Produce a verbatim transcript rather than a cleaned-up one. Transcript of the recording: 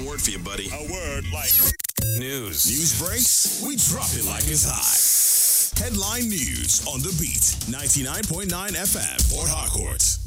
one word for you, buddy. A word like news. News breaks? We drop it like it's hot. Headline news on The Beat. ninety-nine point nine F M, Port Harcourt.